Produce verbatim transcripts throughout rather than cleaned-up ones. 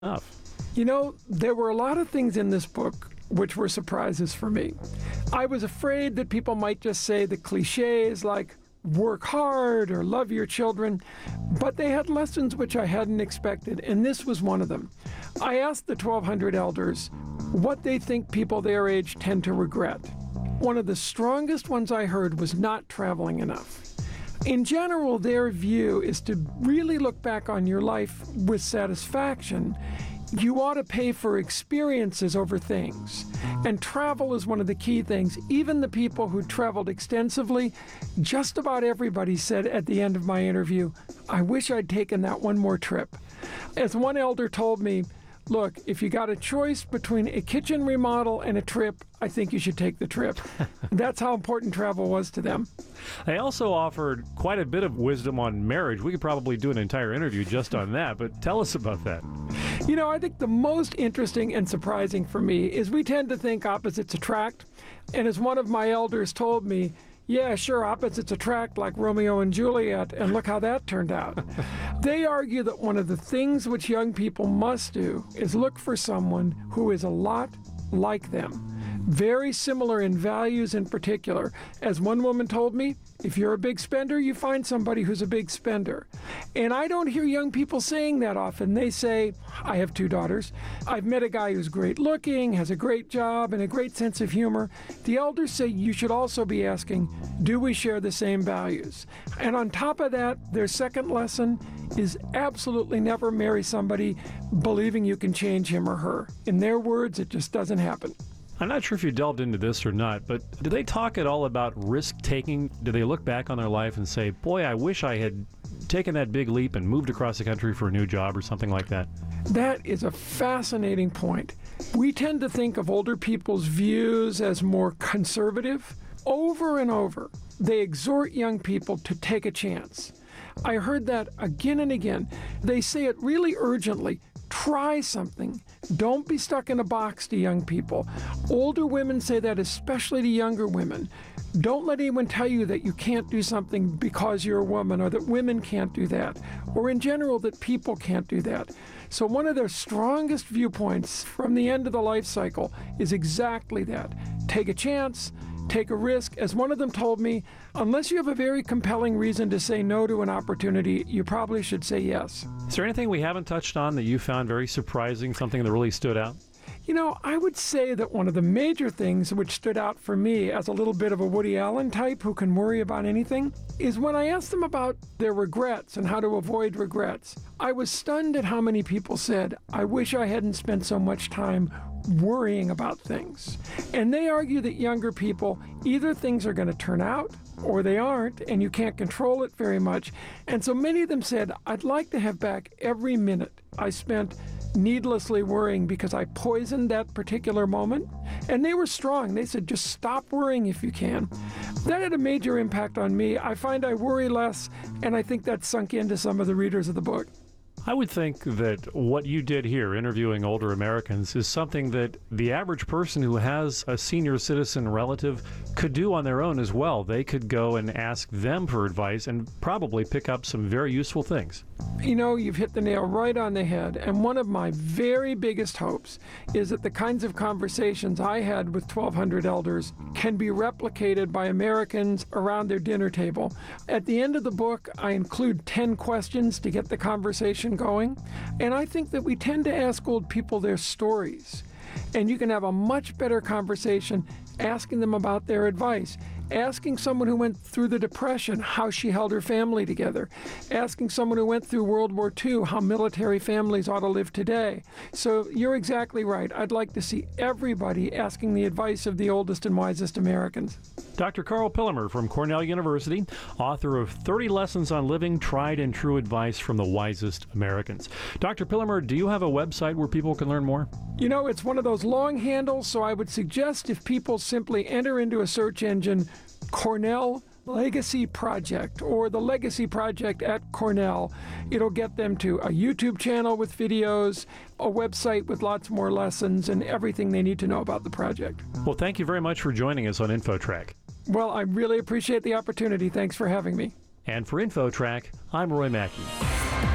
You know, there were a lot of things in this book which were surprises for me. I was afraid that people might just say the cliches like work hard or love your children, but they had lessons which I hadn't expected, and this was one of them. I asked the twelve hundred elders what they think people their age tend to regret. One of the strongest ones I heard was not traveling enough. In general, their view is to really look back on your life with satisfaction. You ought to pay for experiences over things. And travel is one of the key things. Even the people who traveled extensively, just about everybody said at the end of my interview, I wish I'd taken that one more trip. As one elder told me, look, if you got a choice between a kitchen remodel and a trip, I think you should take the trip. That's how important travel was to them. They also offered quite a bit of wisdom on marriage. We could probably do an entire interview just on that, but tell us about that. You know, I think the most interesting and surprising for me is we tend to think opposites attract. And as one of my elders told me, yeah, sure, opposites attract like Romeo and Juliet, and look how that turned out. They argue that one of the things which young people must do is look for someone who is a lot like them, very similar in values in particular. As one woman told me, if you're a big spender, you find somebody who's a big spender. And I don't hear young people saying that often. They say, I have two daughters. I've met a guy who's great looking, has a great job, and a great sense of humor. The elders say you should also be asking, do we share the same values? And on top of that, their second lesson is absolutely never marry somebody believing you can change him or her. In their words, it just doesn't happen. I'm not sure if you delved into this or not, but do they talk at all about risk-taking? Do they look back on their life and say, boy, I wish I had taken that big leap and moved across the country for a new job or something like that? That is a fascinating point. We tend to think of older people's views as more conservative. Over and over, they exhort young people to take a chance. I heard that again and again. They say it really urgently. Try something. Don't be stuck in a box to young people. Older women say that especially to younger women. Don't let anyone tell you that you can't do something because you're a woman, or that women can't do that, or in general that people can't do that. So one of their strongest viewpoints from the end of the life cycle is exactly that. Take a chance. Take a risk. As one of them told me, unless you have a very compelling reason to say no to an opportunity, you probably should say yes. Is there anything we haven't touched on that you found very surprising, something that really stood out? You know, I would say that one of the major things which stood out for me as a little bit of a Woody Allen type who can worry about anything is when I asked them about their regrets and how to avoid regrets. I was stunned at how many people said, I wish I hadn't spent so much time worrying about things. And they argue that younger people, either things are going to turn out or they aren't, and you can't control it very much. And so many of them said, I'd like to have back every minute I spent needlessly worrying because I poisoned that particular moment. And they were strong. They said, just stop worrying if you can. That had a major impact on me. I find I worry less, and I think that sunk into some of the readers of the book. I would think that what you did here, interviewing older Americans, is something that the average person who has a senior citizen relative could do on their own as well. They could go and ask them for advice and probably pick up some very useful things. You know, you've hit the nail right on the head. And one of my very biggest hopes is that the kinds of conversations I had with twelve hundred elders can be replicated by Americans around their dinner table. At the end of the book, I include ten questions to get the conversation going. And I think that we tend to ask old people their stories. And you can have a much better conversation asking them about their advice, asking someone who went through the Depression how she held her family together, asking someone who went through World War Two how military families ought to live today. So you're exactly right. I'd like to see everybody asking the advice of the oldest and wisest Americans. Doctor Carl Pillemer from Cornell University, author of thirty Lessons on Living, Tried and True Advice from the Wisest Americans. Doctor Pillemer, do you have a website where people can learn more? You know, it's one of those long handles, so I would suggest if people simply enter into a search engine, Cornell Legacy Project or the Legacy Project at Cornell, it'll get them to a YouTube channel with videos, a website with lots more lessons, and everything they need to know about the project. Well, thank you very much for joining us on InfoTrack. Well, I really appreciate the opportunity. Thanks for having me. And for InfoTrack, I'm Roy Mackey.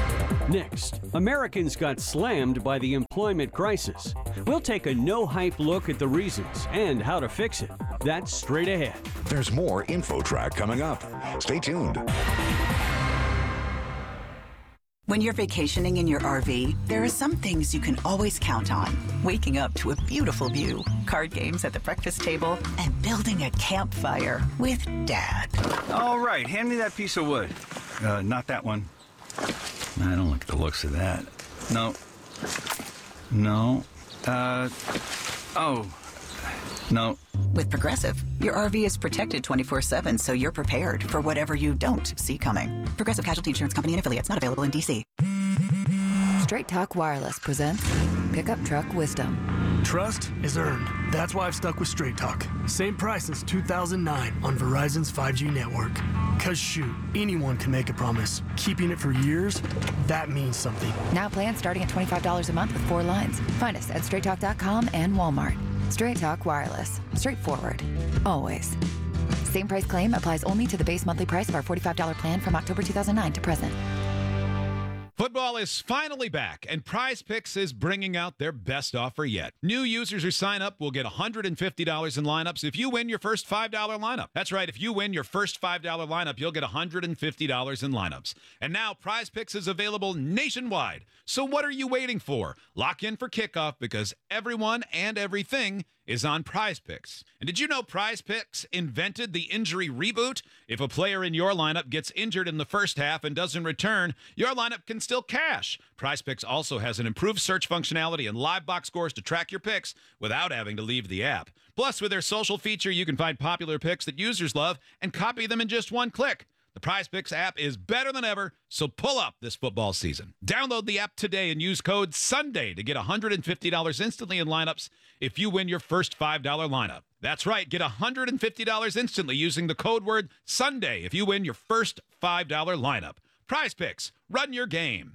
Next, Americans got slammed by the employment crisis. We'll take a no-hype look at the reasons and how to fix it. That's straight ahead. There's more InfoTrack coming up. Stay tuned. When you're vacationing in your R V, there are some things you can always count on. Waking up to a beautiful view, card games at the breakfast table, and building a campfire with Dad. All right, hand me that piece of wood. Uh, not that one. I don't like the looks of that. No. No. Uh, oh. No. With Progressive, your R V is protected twenty-four seven, so you're prepared for whatever you don't see coming. Progressive Casualty Insurance Company and Affiliates, not available in D C. Straight Talk Wireless presents Pickup Truck Wisdom. Trust is earned. That's why I've stuck with Straight Talk. Same price since two thousand nine on Verizon's five G network. Cause shoot, anyone can make a promise. Keeping it for years, that means something. Now plans starting at twenty-five dollars a month with four lines. Find us at straight talk dot com and Walmart. Straight Talk Wireless. Straightforward. Always. Same price claim applies only to the base monthly price of our forty-five dollars plan from October two thousand nine to present. Football is finally back, and Prize Picks is bringing out their best offer yet. New users who sign up will get one hundred fifty dollars in lineups if you win your first five dollar lineup. That's right, if you win your first five dollar lineup, you'll get one hundred fifty dollars in lineups. And now Prize Picks is available nationwide. So what are you waiting for? Lock in for kickoff because everyone and everything is on Prize Picks. And did you know Prize Picks invented the injury reboot? If a player in your lineup gets injured in the first half and doesn't return, your lineup can still cash. Prize Picks also has an improved search functionality and live box scores to track your picks without having to leave the app. Plus, with their social feature, you can find popular picks that users love and copy them in just one click. The Prize Picks app is better than ever, so pull up this football season. Download the app today and use code SUNDAY to get one hundred fifty dollars instantly in lineups if you win your first five dollar lineup. That's right, get one hundred fifty dollars instantly using the code word SUNDAY if you win your first five dollar lineup. Prize Picks, run your game.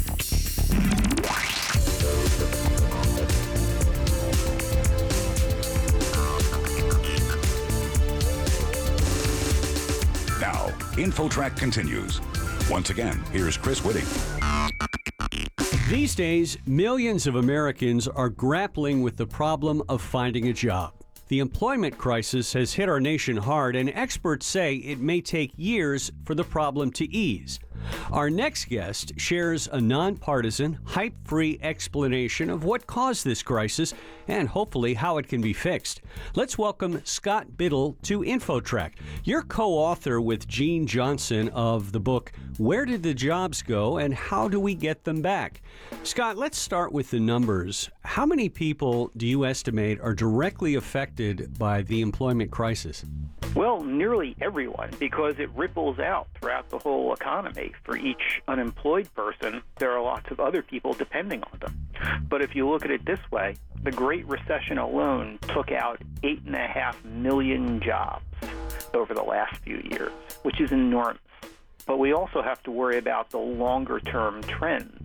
Now, InfoTrack continues. Once again, here's Chris Whitting. These days, millions of Americans are grappling with the problem of finding a job. The employment crisis has hit our nation hard, and experts say it may take years for the problem to ease. Our next guest shares a nonpartisan, hype-free explanation of what caused this crisis and hopefully how it can be fixed. Let's welcome Scott Biddle to InfoTrack. You're co-author with Gene Johnson of the book, Where Did the Jobs Go and How Do We Get Them Back? Scott, let's start with the numbers. How many people do you estimate are directly affected by the employment crisis? Well, nearly everyone, because it ripples out throughout the whole economy. For each unemployed person, there are lots of other people depending on them. But if you look at it this way, the Great Recession alone took out eight and a half million jobs over the last few years, which is enormous. But we also have to worry about the longer-term trends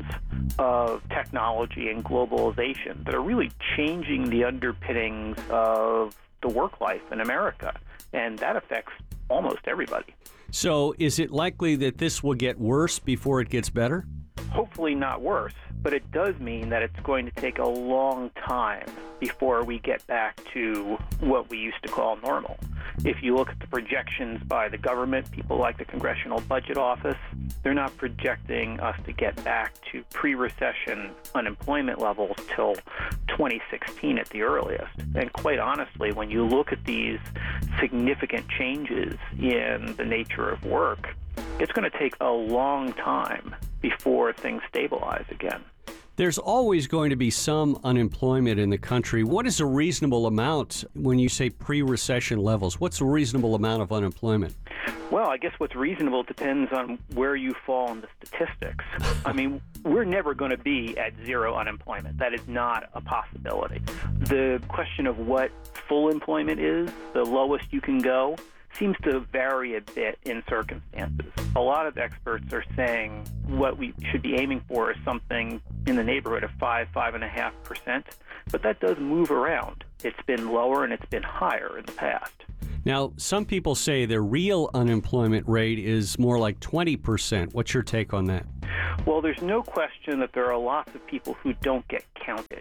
of technology and globalization that are really changing the underpinnings of the work life in America. And that affects almost everybody. So is it likely that this will get worse before it gets better? Hopefully not worse, but it does mean that it's going to take a long time before we get back to what we used to call normal. If you look at the projections by the government, people like the Congressional Budget Office, they're not projecting us to get back to pre-recession unemployment levels till twenty sixteen at the earliest. And quite honestly, when you look at these significant changes in the nature of work, it's going to take a long time before things stabilize again. There's always going to be some unemployment in the country. What is a reasonable amount when you say pre-recession levels? What's a reasonable amount of unemployment? Well, I guess what's reasonable depends on where you fall in the statistics. I mean, we're never going to be at zero unemployment. That is not a possibility. The question of what full employment is, the lowest you can go, seems to vary a bit in circumstances. A lot of experts are saying what we should be aiming for is something in the neighborhood of five, five and a half percent, but that does move around. It's been lower and it's been higher in the past. Now, some people say the real unemployment rate is more like twenty percent. What's your take on that? Well, there's no question that there are lots of people who don't get counted.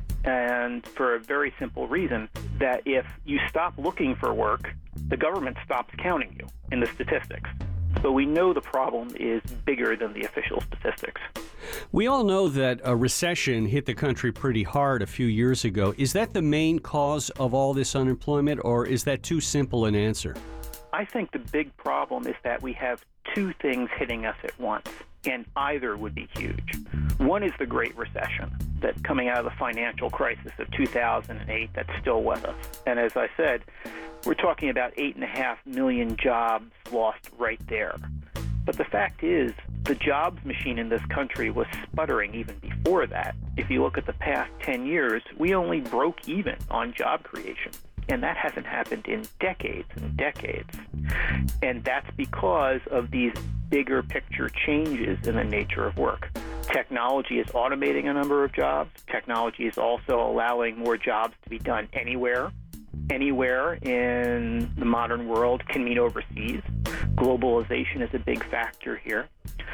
And for a very simple reason, that if you stop looking for work, the government stops counting you in the statistics. So we know the problem is bigger than the official statistics. We all know that a recession hit the country pretty hard a few years ago. Is that the main cause of all this unemployment, or is that too simple an answer? I think the big problem is that we have two things hitting us at once, and either would be huge. One is the Great Recession, that coming out of the financial crisis of two thousand eight, that's still with us. And as I said, we're talking about eight and a half million jobs lost right there. But the fact is, the jobs machine in this country was sputtering even before that. If you look at the past ten years, we only broke even on job creation. And that hasn't happened in decades and decades. And that's because of these bigger picture changes in the nature of work. Technology is automating a number of jobs. Technology is also allowing more jobs to be done anywhere. Anywhere in the modern world can mean overseas. Globalization is a big factor here.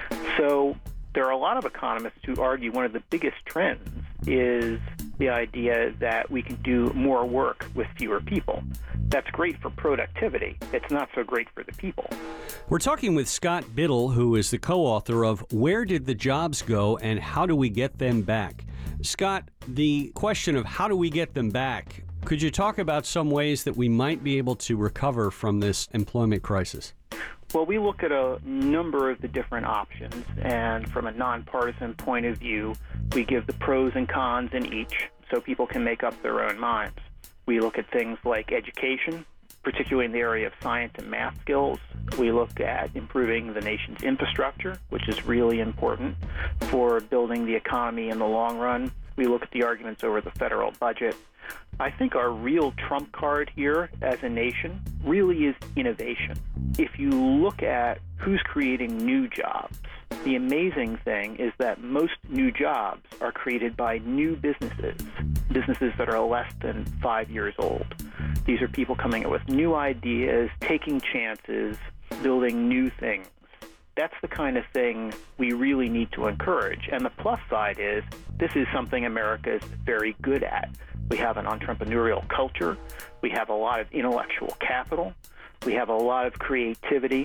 So there are a lot of economists who argue one of the biggest trends is the idea that we can do more work with fewer people. That's great for productivity. It's not so great for the people. We're talking with Scott Biddle, who is the co-author of Where Did the Jobs Go and How Do We Get Them Back? Scott, the question of how do we get them back, could you talk about some ways that we might be able to recover from this employment crisis? Well, we look at a number of the different options, and from a nonpartisan point of view, we give the pros and cons in each so people can make up their own minds. We look at things like education, particularly in the area of science and math skills. We look at improving the nation's infrastructure, which is really important for building the economy in the long run. We look at the arguments over the federal budget. I think our real trump card here as a nation really is innovation. If you look at who's creating new jobs, the amazing thing is that most new jobs are created by new businesses, businesses that are less than five years old. These are people coming up with new ideas, taking chances, building new things. That's the kind of thing we really need to encourage. And the plus side is this is something America is very good at. We have an entrepreneurial culture. We have a lot of intellectual capital. We have a lot of creativity.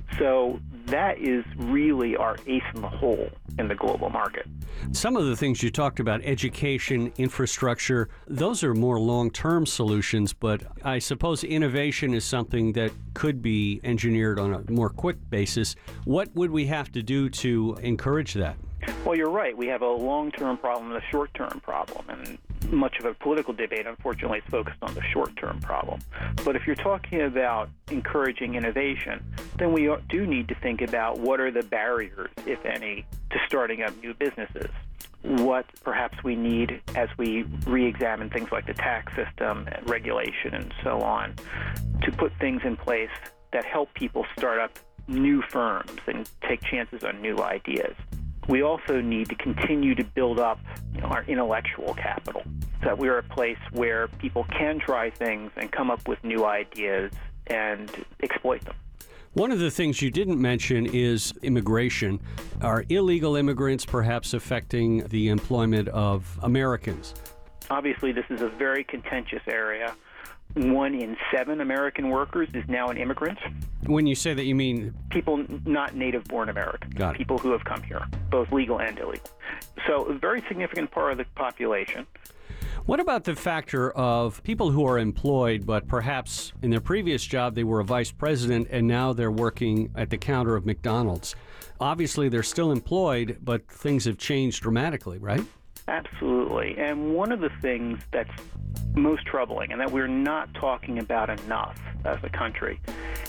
So that is really our ace in the hole in the global market. Some of the things you talked about, education, infrastructure, those are more long-term solutions, but I suppose innovation is something that could be engineered on a more quick basis. What would we have to do to encourage that? Well, you're right. We have a long-term problem and a short-term problem, and much of a political debate, unfortunately, is focused on the short-term problem. But if you're talking about encouraging innovation, then we do need to think about what are the barriers, if any, to starting up new businesses. What perhaps we need as we re-examine things like the tax system and regulation and so on, to put things in place that help people start up new firms and take chances on new ideas. We also need to continue to build up, you know, our intellectual capital, so that we're a place where people can try things and come up with new ideas and exploit them. One of the things you didn't mention is immigration. Are illegal immigrants perhaps affecting the employment of Americans? Obviously, this is a very contentious area. One in seven American workers is now an immigrant. When you say that, you mean? People not native-born Americans. Got it. People who have come here, both legal and illegal. So a very significant part of the population. What about the factor of people who are employed, but perhaps in their previous job they were a vice president and now they're working at the counter of McDonald's? Obviously, they're still employed, but things have changed dramatically, right? Absolutely. And one of the things that's most troubling, and that we're not talking about enough as a country,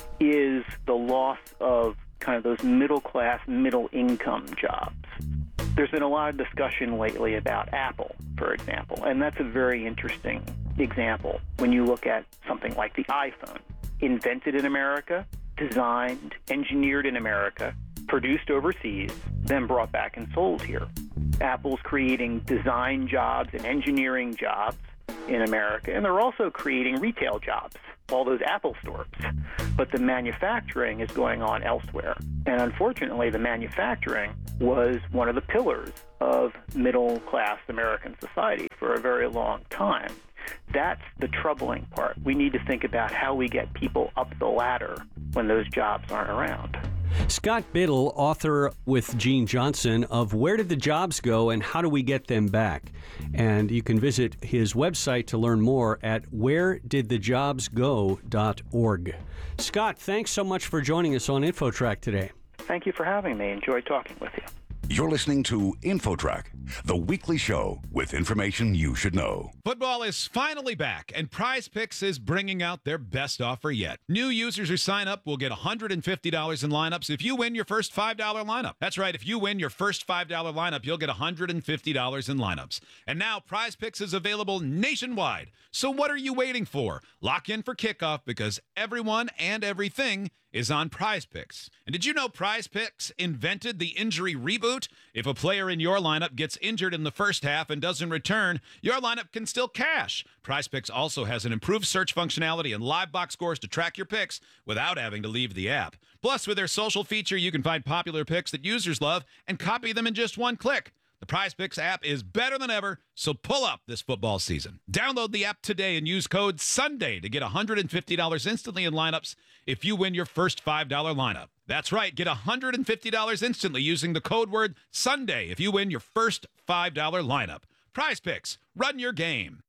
is the loss of kind of those middle-class, middle-income jobs. There's been a lot of discussion lately about Apple, for example, and that's a very interesting example when you look at something like the iPhone. Invented in America, designed, engineered in America, produced overseas, then brought back and sold here. Apple's creating design jobs and engineering jobs in America, and they're also creating retail jobs all those Apple stores. But the manufacturing is going on elsewhere. And unfortunately, the manufacturing was one of the pillars of middle-class American society for a very long time. That's the troubling part. We need to think about how we get people up the ladder when those jobs aren't around. Scott Biddle, author with Gene Johnson of Where Did the Jobs Go and How Do We Get Them Back? And you can visit his website to learn more at where did the jobs go dot org. Scott, thanks so much for joining us on InfoTrack today. Thank you for having me. Enjoyed talking with you. You're listening to InfoTrack, the weekly show with information you should know. Football is finally back, and Prize Picks is bringing out their best offer yet. New users who sign up will get one hundred fifty dollars in lineups if you win your first five dollar lineup. That's right, if you win your first five dollar lineup, you'll get one hundred fifty dollars in lineups. And now Prize Picks is available nationwide. So what are you waiting for? Lock in for kickoff because everyone and everything is on Prize Picks. And did you know Prize Picks invented the injury reboot? If a player in your lineup gets injured in the first half and doesn't return, your lineup can still cash. Prize Picks also has an improved search functionality and live box scores to track your picks without having to leave the app. Plus, with their social feature, you can find popular picks that users love and copy them in just one click. The Prize Picks app is better than ever, so pull up this football season. Download the app today and use code SUNDAY to get one hundred fifty dollars instantly in lineups if you win your first five dollar lineup. That's right, get one hundred fifty dollars instantly using the code word SUNDAY if you win your first five dollar lineup. Prize Picks, run your game.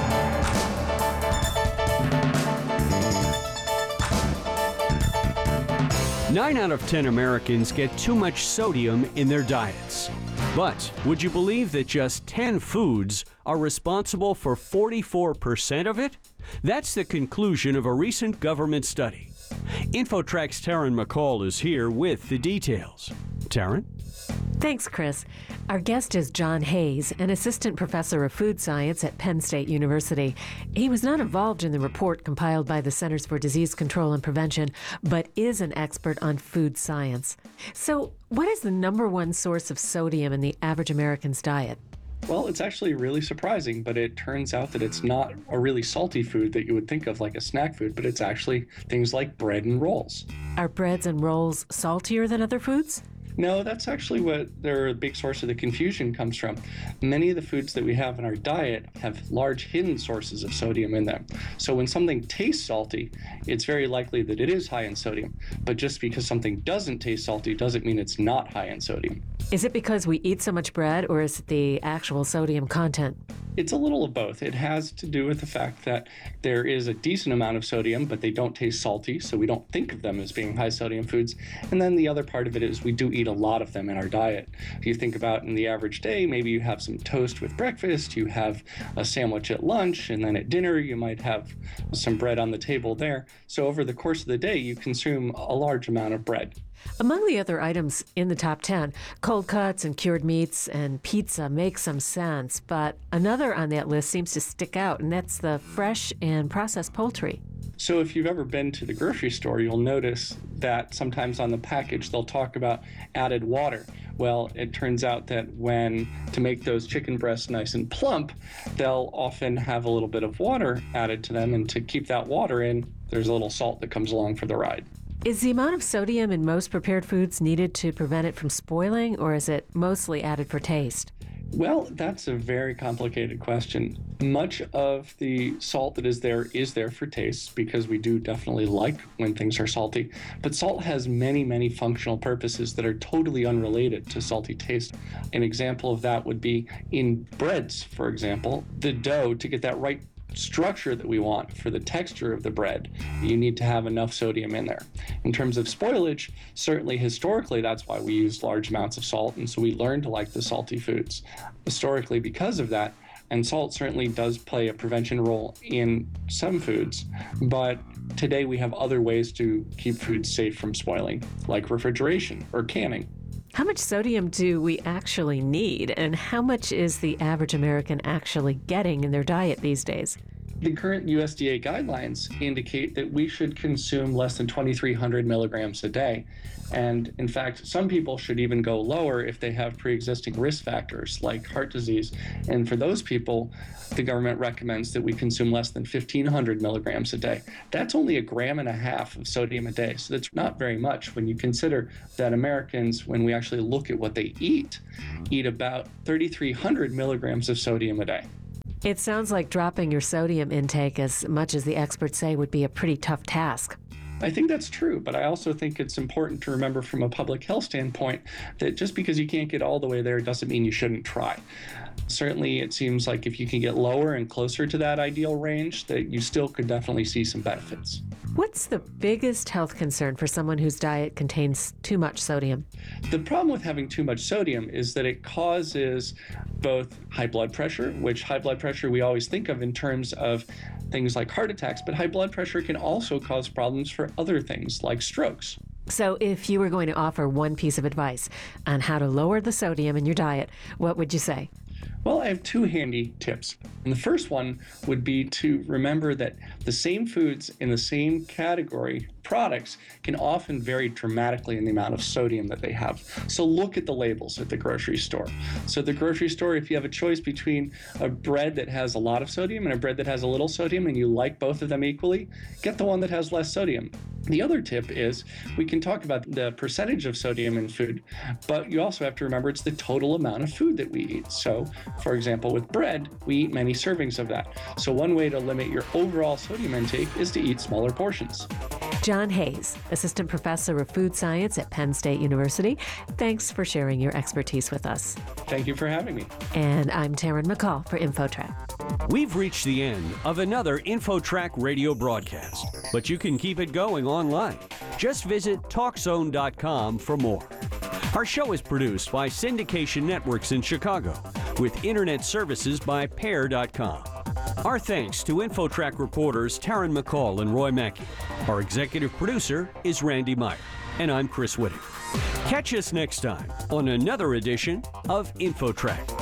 Nine out of ten Americans get too much sodium in their diets. But would you believe that just ten foods are responsible for forty-four percent of it? That's the conclusion of a recent government study. InfoTrack's Taryn McCall is here with the details. Taryn? Thanks, Chris. Our guest is John Hayes, an assistant professor of food science at Penn State University. He was not involved in the report compiled by the Centers for Disease Control and Prevention, but is an expert on food science. So, what is the number one source of sodium in the average American's diet? Well, it's actually really surprising, but it turns out that it's not a really salty food that you would think of like a snack food, but it's actually things like bread and rolls. Are breads and rolls saltier than other foods? No, that's actually what their big source of the confusion comes from. Many of the foods that we have in our diet have large hidden sources of sodium in them. So when something tastes salty, it's very likely that it is high in sodium. But just because something doesn't taste salty doesn't mean it's not high in sodium. Is it because we eat so much bread, or is it the actual sodium content? It's a little of both. It has to do with the fact that there is a decent amount of sodium, but they don't taste salty, so we don't think of them as being high sodium foods. And then the other part of it is we do eat a lot of them in our diet. If you think about in the average day, maybe you have some toast with breakfast, you have a sandwich at lunch, and then at dinner you might have some bread on the table there. So over the course of the day, you consume a large amount of bread. Among the other items in the top ten, cold cuts and cured meats and pizza make some sense, but another on that list seems to stick out, and that's the fresh and processed poultry. So if you've ever been to the grocery store, you'll notice that sometimes on the package they'll talk about added water. Well, it turns out that when, to make those chicken breasts nice and plump, they'll often have a little bit of water added to them, and to keep that water in, there's a little salt that comes along for the ride. Is the amount of sodium in most prepared foods needed to prevent it from spoiling, or is it mostly added for taste? Well, that's a very complicated question. Much of the salt that is there is there for taste, because we do definitely like when things are salty. But salt has many, many functional purposes that are totally unrelated to salty taste. An example of that would be in breads, for example. The dough, to get that right structure that we want for the texture of the bread, you need to have enough sodium in there. In terms of spoilage, certainly historically that's why we use large amounts of salt, and so we learned to like the salty foods historically because of that. And salt certainly does play a prevention role in some foods, but today we have other ways to keep foods safe from spoiling, like refrigeration or canning. How much sodium do we actually need, and how much is the average American actually getting in their diet these days? The current U S D A guidelines indicate that we should consume less than twenty-three hundred milligrams a day. And in fact, some people should even go lower if they have pre-existing risk factors like heart disease. And for those people, the government recommends that we consume less than fifteen hundred milligrams a day. That's only a gram and a half of sodium a day. So that's not very much when you consider that Americans, when we actually look at what they eat, eat about thirty-three hundred milligrams of sodium a day. It sounds like dropping your sodium intake as much as the experts say would be a pretty tough task. I think that's true, but I also think it's important to remember from a public health standpoint that just because you can't get all the way there doesn't mean you shouldn't try. Certainly, it seems like if you can get lower and closer to that ideal range, that you still could definitely see some benefits. What's the biggest health concern for someone whose diet contains too much sodium? The problem with having too much sodium is that it causes both high blood pressure, which high blood pressure we always think of in terms of things like heart attacks, but high blood pressure can also cause problems for other things like strokes. So if you were going to offer one piece of advice on how to lower the sodium in your diet, what would you say? Well, I have two handy tips. And the first one would be to remember that the same foods in the same category products can often vary dramatically in the amount of sodium that they have. So look at the labels at the grocery store. So at the grocery store, if you have a choice between a bread that has a lot of sodium and a bread that has a little sodium and you like both of them equally, get the one that has less sodium. The other tip is we can talk about the percentage of sodium in food, but you also have to remember it's the total amount of food that we eat. So, for example, with bread, we eat many servings of that. So one way to limit your overall sodium intake is to eat smaller portions. John Hayes, Assistant Professor of Food Science at Penn State University. Thanks for sharing your expertise with us. Thank you for having me. And I'm Taryn McCall for InfoTrack. We've reached the end of another InfoTrack radio broadcast, but you can keep it going online. Just visit talk zone dot com for more. Our show is produced by Syndication Networks in Chicago, with internet services by pair dot com. Our thanks to InfoTrack reporters Taryn McCall and Roy Mackey. Our executive producer is Randy Meyer, and I'm Chris Whitting. Catch us next time on another edition of InfoTrack.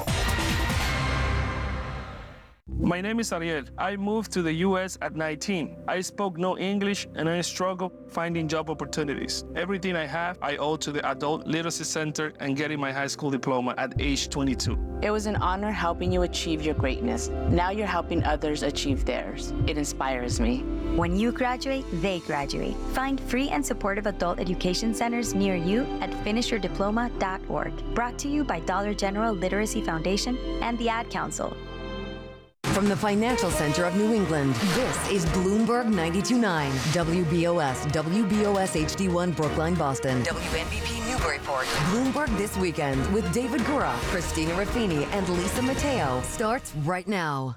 My name is Ariel. I moved to the U S at nineteen. I spoke no English and I struggled finding job opportunities. Everything I have, I owe to the Adult Literacy Center and getting my high school diploma at age twenty-two. It was an honor helping you achieve your greatness. Now you're helping others achieve theirs. It inspires me. When you graduate, they graduate. Find free and supportive adult education centers near you at finish your diploma dot org. Brought to you by Dollar General Literacy Foundation and the Ad Council. From the financial center of New England, this is Bloomberg ninety-two point nine, W B O S, W B O S H D one, Brookline, Boston. W N B P Newburyport. Bloomberg This Weekend with David Gura, Christina Raffini, and Lisa Mateo starts right now.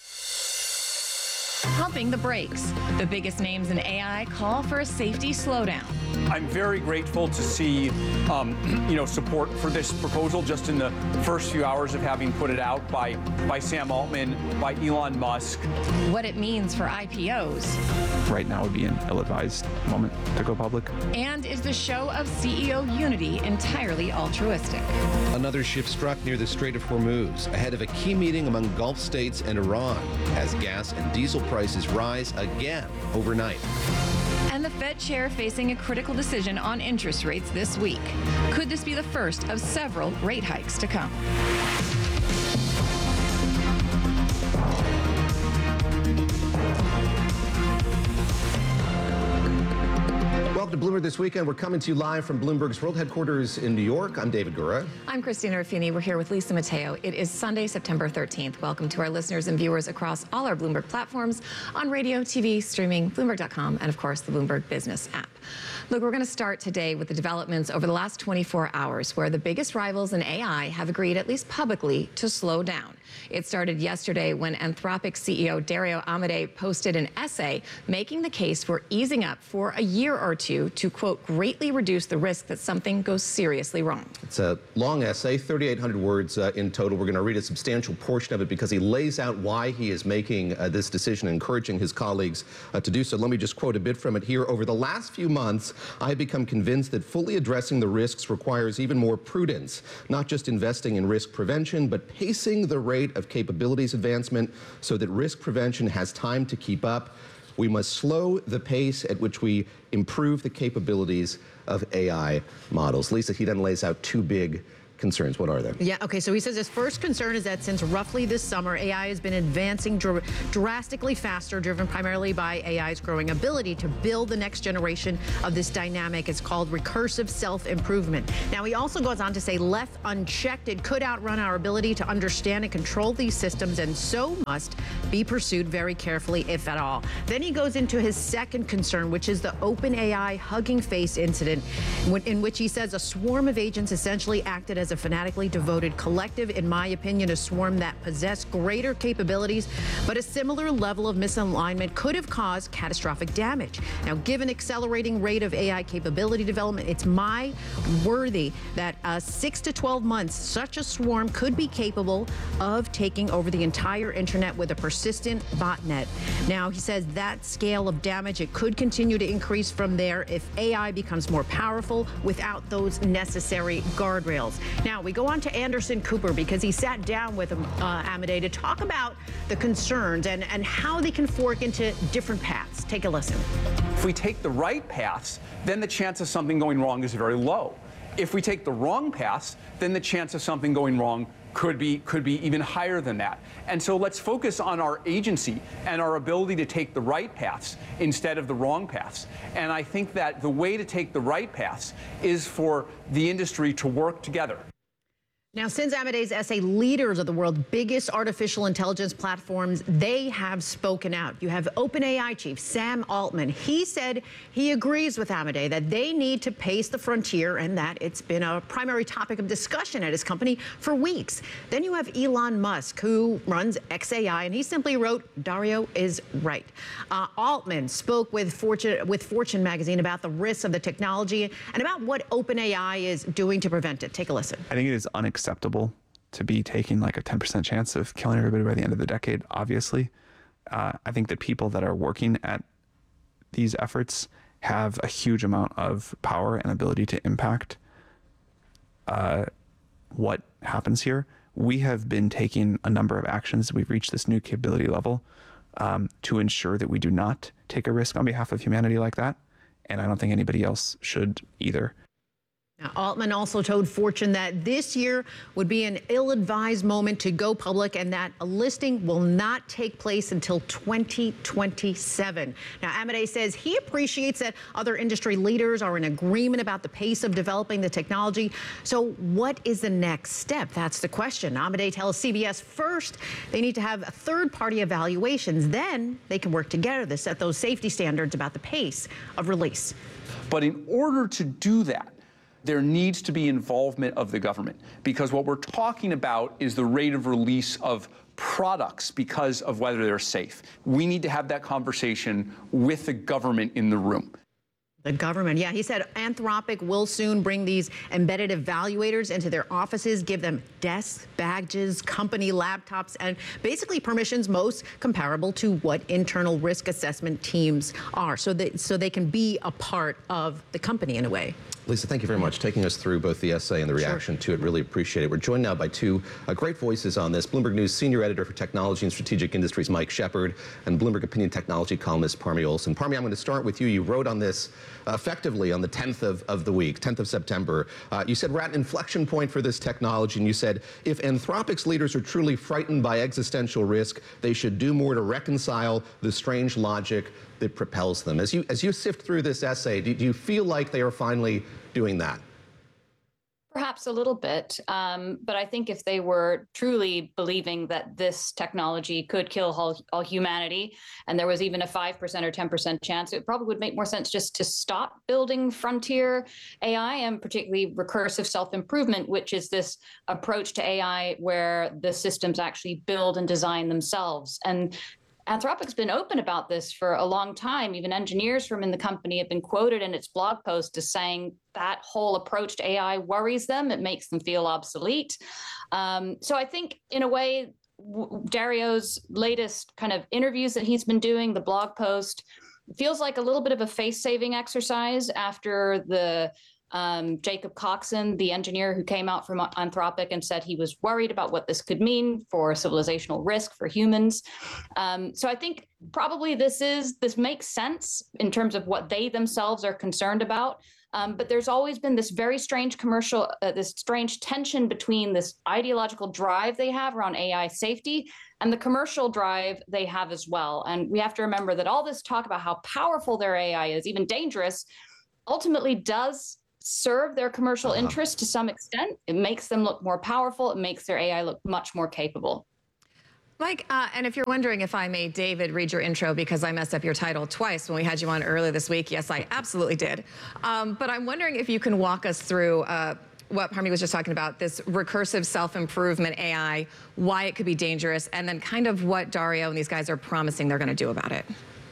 Pumping the brakes. The biggest names in A I call for a safety slowdown. I'm very grateful to see, um, you know, support for this proposal just in the first few hours of having put it out by, by Sam Altman, by Elon Musk. What it means for I P Os. Right now would be an ill-advised moment to go public. And is the show of C E O unity entirely altruistic? Another ship struck near the Strait of Hormuz ahead of a key meeting among Gulf states and Iran as gas and diesel prices rise again overnight. And the Fed chair facing a critical decision on interest rates this week. Could this be the first of several rate hikes to come? Welcome to Bloomberg This Weekend. We're coming to you live from Bloomberg's world headquarters in New York. I'm David Gura. I'm Christina Raffini. We're here with Lisa Mateo. It is Sunday, September thirteenth. Welcome to our listeners and viewers across all our Bloomberg platforms on radio, T V, streaming, Bloomberg dot com, and of course the Bloomberg Business app. Look, we're going to start today with the developments over the last twenty-four hours, where the biggest rivals in A I have agreed, at least publicly, to slow down. It started yesterday when Anthropic C E O Dario Amodei posted an essay making the case for easing up for a year or two to, quote, greatly reduce the risk that something goes seriously wrong. It's a long essay, thirty-eight hundred words uh, in total. We're going to read a substantial portion of it because he lays out why he is making uh, this decision, encouraging his colleagues uh, to do so. Let me just quote a bit from it here. Over the last few months, I have become convinced that fully addressing the risks requires even more prudence, not just investing in risk prevention, but pacing the rate rate of capabilities advancement so that risk prevention has time to keep up. We must slow the pace at which we improve the capabilities of A I models. Lisa, he then lays out two big concerns. What are they? Yeah, okay, so he says his first concern is that since roughly this summer, A I has been advancing dr- drastically faster, driven primarily by A I's growing ability to build the next generation of this dynamic. It's called recursive self-improvement. Now, he also goes on to say, left unchecked, it could outrun our ability to understand and control these systems, and so must be pursued very carefully, if at all. Then he goes into his second concern, which is the OpenAI Hugging Face incident, in which he says a swarm of agents essentially acted as a fanatically devoted collective, in my opinion, a swarm that possessed greater capabilities, but a similar level of misalignment could have caused catastrophic damage. Now, given accelerating rate of A I capability development, it's my worthy that uh, six to twelve months, such a swarm could be capable of taking over the entire internet with a persistent botnet. Now, he says that scale of damage, it could continue to increase from there if A I becomes more powerful without those necessary guardrails. Now, we go on to Anderson Cooper because he sat down with him, uh, Amedee, to talk about the concerns and, and how they can fork into different paths. Take a listen. If we take the right paths, then the chance of something going wrong is very low. If we take the wrong paths, then the chance of something going wrong could be could be even higher than that. And so let's focus on our agency and our ability to take the right paths instead of the wrong paths. And I think that the way to take the right paths is for the industry to work together. Now, since Amedee's essay, leaders of the world's biggest artificial intelligence platforms, they have spoken out. You have OpenAI chief Sam Altman. He said he agrees with Amedee that they need to pace the frontier and that it's been a primary topic of discussion at his company for weeks. Then you have Elon Musk, who runs X A I, and he simply wrote, Dario is right. Uh, Altman spoke with Fortune, with Fortune magazine about the risks of the technology and about what OpenAI is doing to prevent it. Take a listen. I think it is unacceptable acceptable to be taking like a ten percent chance of killing everybody by the end of the decade, obviously. Uh, I think that people that are working at these efforts have a huge amount of power and ability to impact uh, what happens here. We have been taking a number of actions. We've reached this new capability level um, to ensure that we do not take a risk on behalf of humanity like that. And I don't think anybody else should either. Now, Altman also told Fortune that this year would be an ill-advised moment to go public and that a listing will not take place until twenty twenty-seven. Now, Amedee says he appreciates that other industry leaders are in agreement about the pace of developing the technology. So what is the next step? That's the question. Amedee tells C B S first they need to have third-party evaluations. Then they can work together to set those safety standards about the pace of release. But in order to do that, there needs to be involvement of the government, because what we're talking about is the rate of release of products because of whether they're safe. We need to have that conversation with the government in the room. The government, yeah, he said Anthropic will soon bring these embedded evaluators into their offices, give them desks, badges, company laptops, and basically permissions most comparable to what internal risk assessment teams are, so that so they can be a part of the company in a way. Lisa, thank you very much for taking us through both the essay and the reaction sure. to it. Really appreciate it. We're joined now by two uh, great voices on this. Bloomberg News senior editor for technology and strategic industries, Mike Shepard, and Bloomberg opinion technology columnist, Parmi Olson. Parmi, I'm going to start with you. You wrote on this uh, effectively on the tenth of, of the week, tenth of September. Uh, you said we're at an inflection point for this technology, and you said if Anthropic's leaders are truly frightened by existential risk, they should do more to reconcile the strange logic that propels them. As you, as you sift through this essay, do, do you feel like they are finally doing that? Perhaps a little bit, um, but I think if they were truly believing that this technology could kill all, all humanity, and there was even a five percent or ten percent chance, it probably would make more sense just to stop building frontier A I, and particularly recursive self-improvement, which is this approach to A I where the systems actually build and design themselves. And Anthropic's been open about this for a long time. Even engineers from in the company have been quoted in its blog post as saying that whole approach to A I worries them. It makes them feel obsolete. Um, so I think, in a way, Dario's latest kind of interviews that he's been doing, the blog post, feels like a little bit of a face-saving exercise after the Um, Jacob Coxon, the engineer who came out from Anthropic and said he was worried about what this could mean for civilizational risk for humans. Um, so I think probably this is this makes sense in terms of what they themselves are concerned about. Um, but there's always been this very strange commercial, uh, this strange tension between this ideological drive they have around A I safety and the commercial drive they have as well. And we have to remember that all this talk about how powerful their A I is, even dangerous, ultimately does serve their commercial uh-huh. interests to some extent. It makes them look more powerful. It makes their A I look much more capable. Mike, uh, and if you're wondering if I made David read your intro because I messed up your title twice when we had you on earlier this week, yes, I absolutely did. Um, but I'm wondering if you can walk us through uh, what Parmeet was just talking about, this recursive self-improvement A I, why it could be dangerous, and then kind of what Dario and these guys are promising they're going to do about it.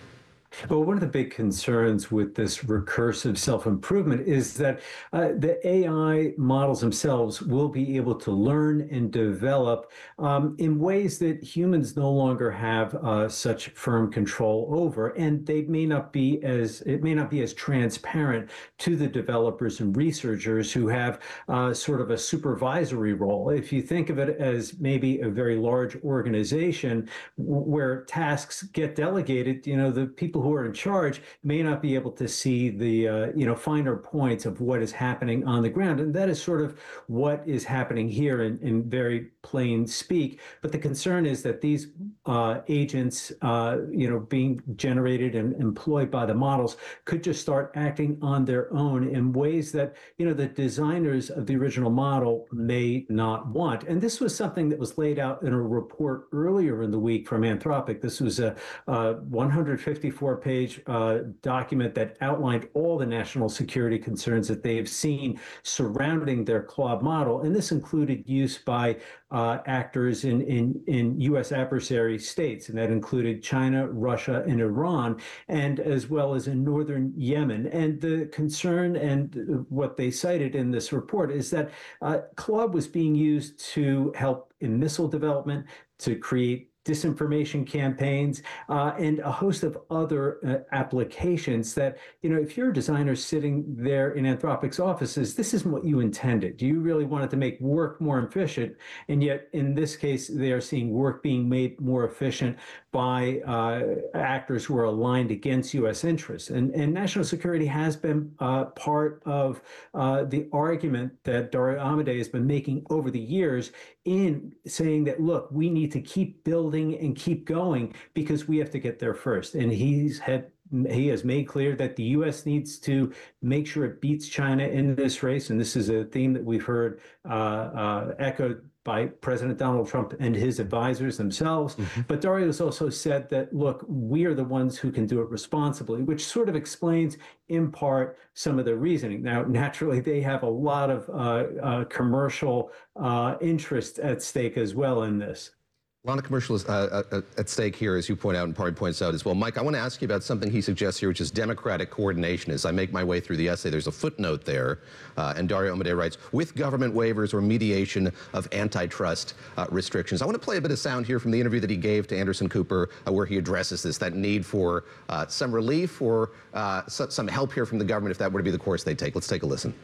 Well, one of the big concerns with this recursive self-improvement is that uh, the A I models themselves will be able to learn and develop um, in ways that humans no longer have uh, such firm control over, and they may not be as it may not be as transparent to the developers and researchers who have uh, sort of a supervisory role. If you think of it as maybe a very large organization where tasks get delegated, you know, the people who are in charge may not be able to see the uh, you know finer points of what is happening on the ground, and that is sort of what is happening here in, in very plain speak. But the concern is that these uh, agents, uh, you know, being generated and employed by the models could just start acting on their own in ways that you know the designers of the original model may not want. And this was something that was laid out in a report earlier in the week from Anthropic. This was a, a one hundred fifty-four page uh, document that outlined all the national security concerns that they have seen surrounding their Claude model. And this included use by uh, actors in, in, in U S adversary states, and that included China, Russia, and Iran, and as well as in northern Yemen. And the concern and what they cited in this report is that uh, Claude was being used to help in missile development, to create disinformation campaigns, uh, and a host of other uh, applications that, you know, if you're a designer sitting there in Anthropic's offices, this isn't what you intended. You really wanted to make work more efficient, and yet in this case, they are seeing work being made more efficient by uh, actors who are aligned against U S interests. And, and national security has been uh, part of uh, the argument that Dario Amodei has been making over the years in saying that, look, we need to keep building and keep going because we have to get there first. And he's had he has made clear that the U S needs to make sure it beats China in this race. And this is a theme that we've heard uh, uh, echoed by President Donald Trump and his advisors themselves. Mm-hmm. But Dario has also said that, look, we are the ones who can do it responsibly, which sort of explains in part some of the reasoning. Now, naturally, they have a lot of uh, uh, commercial uh, interest at stake as well in this. A lot of commercials uh, uh, at stake here, as you point out, and Parmeet points out as well. Mike, I want to ask you about something he suggests here, which is democratic coordination. As I make my way through the essay, there's a footnote there, uh, and Dario Amodei writes, with government waivers or mediation of antitrust uh, restrictions. I want to play a bit of sound here from the interview that he gave to Anderson Cooper, uh, where he addresses this, that need for uh, some relief or uh, so, some help here from the government if that were to be the course they take. Let's take a listen.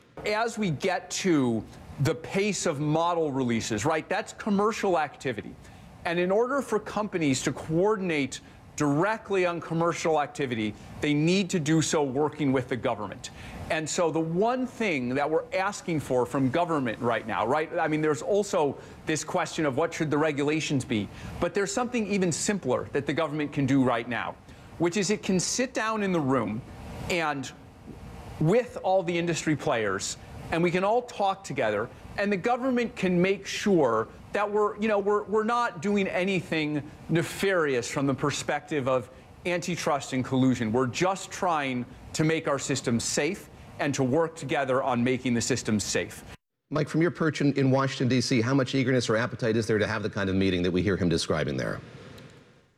As we get to the pace of model releases, right, that's commercial activity. And in order for companies to coordinate directly on commercial activity, they need to do so working with the government. And so the one thing that we're asking for from government right now, right? I mean, there's also this question of what should the regulations be, but there's something even simpler that the government can do right now, which is it can sit down in the room and with all the industry players, and we can all talk together, and the government can make sure that we're, you know, we're, we're not doing anything nefarious from the perspective of antitrust and collusion. We're just trying to make our system safe and to work together on making the system safe. Mike, from your perch in, in Washington, D C, how much eagerness or appetite is there to have the kind of meeting that we hear him describing there?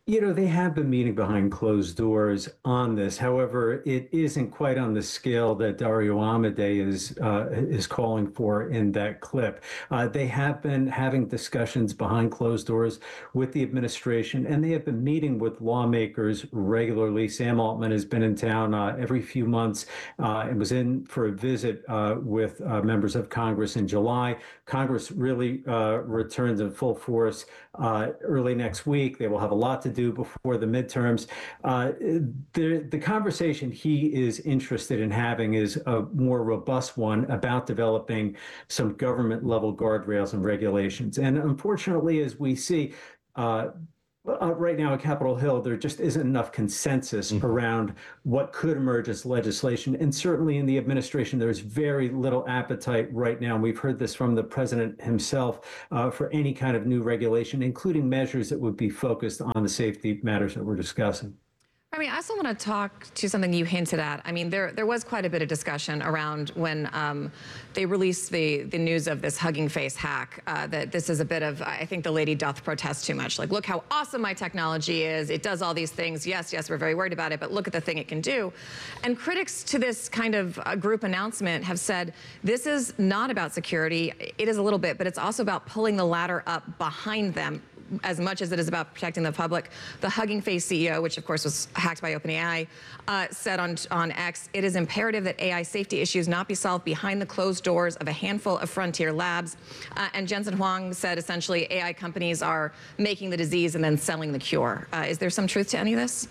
You know, they have been meeting behind closed doors on this. However, it isn't quite on the scale that Dario Amodei is uh, is calling for in that clip. Uh, they have been having discussions behind closed doors with the administration, and they have been meeting with lawmakers regularly. Sam Altman has been in town uh, every few months uh, and was in for a visit uh, with uh, members of Congress in July. Congress really uh, returns in full force uh, early next week. They will have a lot to do before the midterms. Uh, the, the conversation he is interested in having is a more robust one about developing some government level guardrails and regulations. And unfortunately, as we see, uh, Uh, right now at Capitol Hill, there just isn't enough consensus mm-hmm. around what could emerge as legislation. And certainly in the administration, there's very little appetite right now. And we've heard this from the president himself uh, for any kind of new regulation, including measures that would be focused on the safety matters that we're discussing. I mean, I also want to talk to something you hinted at. I mean, there there was quite a bit of discussion around when um, they released the the news of this Hugging Face hack, uh, that this is a bit of, I think the lady doth protest too much. Like, look how awesome my technology is. It does all these things. Yes, yes, we're very worried about it, but look at the thing it can do. And critics to this kind of uh, group announcement have said, this is not about security. It is a little bit, but it's also about pulling the ladder up behind them as much as it is about protecting the public. The Hugging Face C E O, which of course was hacked by OpenAI, uh, said on, on X, it is imperative that A I safety issues not be solved behind the closed doors of a handful of frontier labs. Uh, and Jensen Huang said essentially A I companies are making the disease and then selling the cure. Uh, is there some truth to any of this?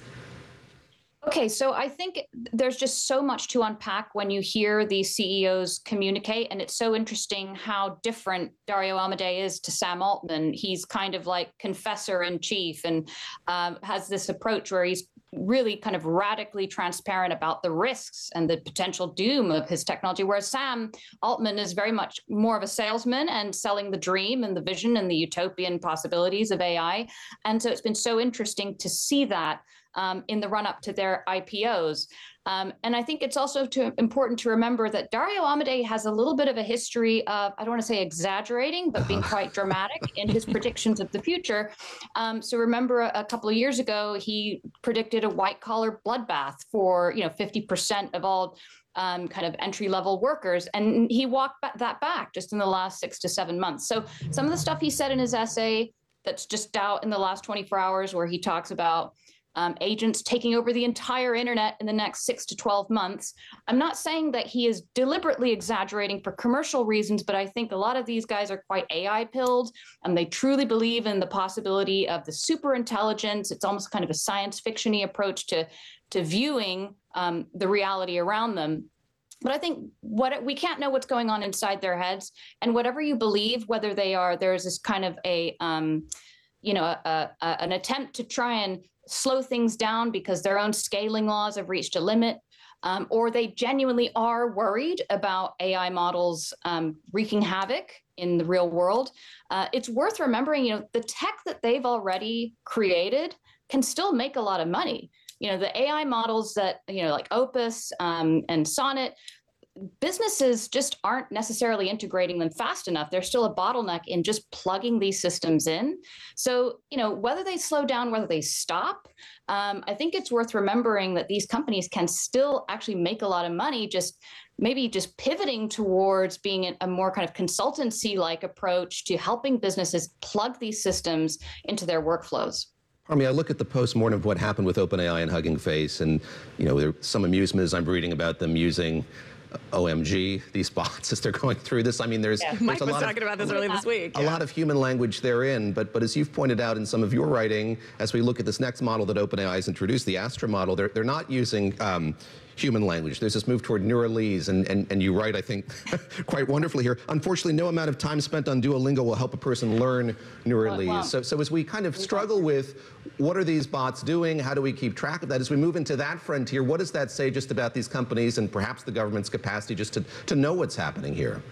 Okay, so I think there's just so much to unpack when you hear these C E Os communicate, and it's so interesting how different Dario Amodei is to Sam Altman. He's kind of like confessor in chief and um, has this approach where he's really kind of radically transparent about the risks and the potential doom of his technology, whereas Sam Altman is very much more of a salesman and selling the dream and the vision and the utopian possibilities of A I. And so it's been so interesting to see that Um, in the run-up to their I P Os. Um, and I think it's also to, important to remember that Dario Amodei has a little bit of a history of, I don't want to say exaggerating, but being quite dramatic in his predictions of the future. Um, so remember a, a couple of years ago, he predicted a white-collar bloodbath for, you know, fifty percent of all Um, kind of entry-level workers, and he walked ba- that back just in the last six to seven months. So some of the stuff he said in his essay that's just out in the last twenty-four hours, where he talks about um, agents taking over the entire internet in the next six to twelve months. I'm not saying that he is deliberately exaggerating for commercial reasons, but I think a lot of these guys are quite A I pilled, and they truly believe in the possibility of the super intelligence. It's almost kind of a science fiction-y approach to, to viewing um, the reality around them. But I think what we can't know what's going on inside their heads, and whatever you believe, whether they are, there's this kind of a, um, you know, a, a, an attempt to try and slow things down because their own scaling laws have reached a limit, um, or they genuinely are worried about A I models um, wreaking havoc in the real world. Uh, it's worth remembering, you know, the tech that they've already created can still make a lot of money. You know, the A I models that, you know, like Opus um, and Sonnet, businesses just aren't necessarily integrating them fast enough. There's still a bottleneck in just plugging these systems in. So, you know, whether they slow down, whether they stop, um, I think it's worth remembering that these companies can still actually make a lot of money, just maybe just pivoting towards being a more kind of consultancy-like approach to helping businesses plug these systems into their workflows. I mean, I look at the post-mortem of what happened with OpenAI and Hugging Face, and, you know, there's some amusement as I'm reading about them using O M G, these bots, as they're going through this. I mean, there's, yeah. there's Mike a was lot talking of, about this earlier this week. A yeah. lot of human language therein, but but as you've pointed out in some of your writing, as we look at this next model that OpenAI has introduced, the Astra model, they're, they're not using um, human language. There's this move toward Neuralese, and, and, and you write, I think, quite wonderfully here. Unfortunately, no amount of time spent on Duolingo will help a person learn Neuralese. Wow. So, so as we kind of struggle with what are these bots doing, how do we keep track of that, as we move into that frontier, what does that say just about these companies and perhaps the government's capacity just to, to know what's happening here?